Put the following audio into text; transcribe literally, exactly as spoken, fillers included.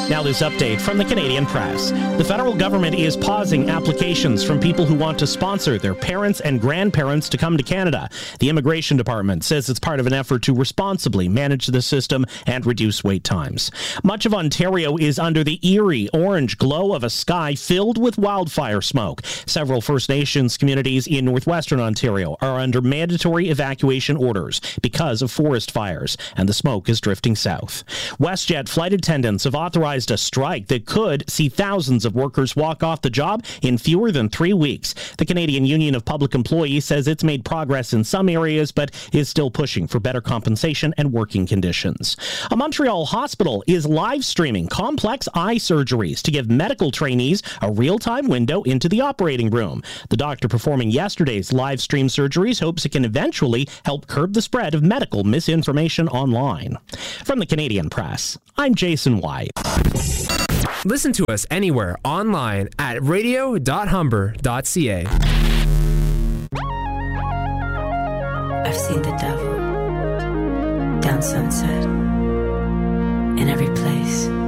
Now this update from the Canadian Press. The federal government is pausing applications from people who want to sponsor their parents and grandparents to come to Canada. The Immigration Department says it's part of an effort to responsibly manage the system and reduce wait times. Much of Ontario is under the eerie orange glow of a sky filled with wildfire smoke. Several First Nations communities in northwestern Ontario are under mandatory evacuation orders because of forest fires, and the smoke is drifting south. WestJet flight attendants have authorized a strike that could see thousands of workers walk off the job in fewer than three weeks. The Canadian Union of Public Employees says it's made progress in some areas, but is still pushing for better compensation and working conditions. A Montreal hospital is live streaming complex eye surgeries to give medical trainees a real-time window into the operating room. The doctor performing yesterday's live stream surgeries hopes it can eventually help curb the spread of medical misinformation online. From the Canadian Press, I'm Jason White. Listen to us anywhere online at radio dot humber dot c a. I've seen the devil down Sunset in every place.